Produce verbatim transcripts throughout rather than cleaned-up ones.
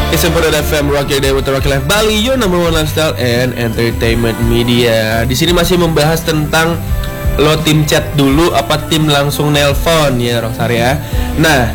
It's a Podcast F M, Rock Your Day with Rock Life Bali, your number one lifestyle and entertainment media. Di sini masih membahas tentang lo tim chat dulu apa tim langsung nelpon ya, Rockstar ya. Nah,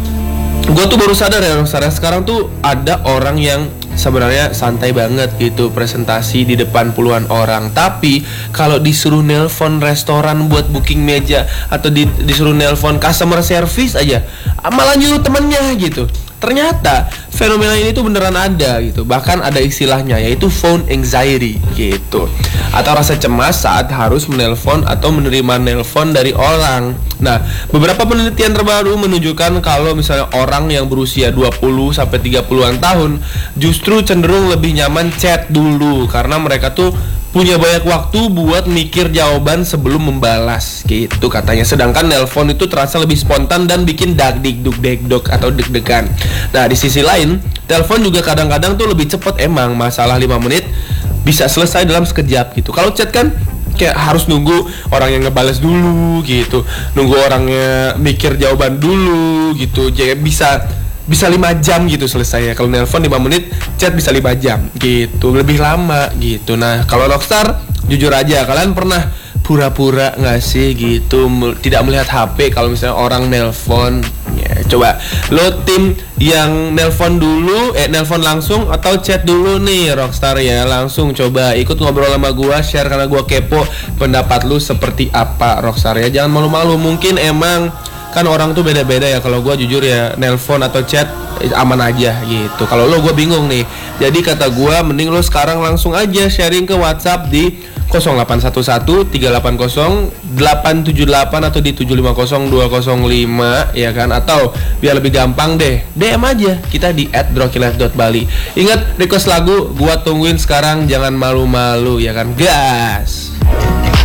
gue tuh baru sadar ya, Rockstar, sekarang tuh ada orang yang sebenarnya santai banget gitu presentasi di depan puluhan orang, tapi kalau disuruh nelpon restoran buat booking meja atau di, disuruh nelpon customer service aja malah nyuruh temennya gitu. Ternyata fenomena ini tuh beneran ada gitu. Bahkan ada istilahnya, yaitu phone anxiety gitu, atau rasa cemas saat harus menelpon atau menerima nelpon dari orang. Nah, beberapa penelitian terbaru menunjukkan kalau misalnya orang yang berusia dua puluh sampai tiga puluhan tahun justru cenderung lebih nyaman chat dulu, karena mereka tuh punya banyak waktu buat mikir jawaban sebelum membalas gitu katanya. Sedangkan nelpon itu terasa lebih spontan dan bikin dagdik duk degdok atau deg-degan. Nah, di sisi lain, telepon juga kadang-kadang tuh lebih cepet emang. Masalah lima menit bisa selesai dalam sekejap gitu. Kalau chat kan kayak harus nunggu orang yang ngebales dulu gitu, nunggu orangnya mikir jawaban dulu gitu. Jadi bisa bisa lima jam gitu selesai ya. Kalau nelpon lima menit, chat bisa lima jam gitu, lebih lama gitu. Nah, kalau Rockstar, jujur aja, kalian pernah pura-pura nggak sih gitu tidak melihat H P kalau misalnya orang nelpon ya? Coba lo tim yang nelpon dulu, eh nelpon langsung atau chat dulu nih, Rockstar ya? Langsung coba ikut ngobrol sama gua, share karena gua kepo pendapat lu seperti apa, Rockstar ya. Jangan malu-malu, mungkin emang kan orang tuh beda-beda ya. Kalau gue jujur ya, nelpon atau chat aman aja gitu. Kalau lo, gue bingung nih. Jadi kata gue, mending lo sekarang langsung aja sharing ke WhatsApp di nol delapan satu satu tiga delapan nol delapan tujuh delapan atau di tujuh lima nol dua nol lima ya kan. Atau biar lebih gampang deh, D M aja kita di at rockilife dot bali. Ingat, request lagu gue tungguin sekarang, jangan malu-malu ya kan, gas.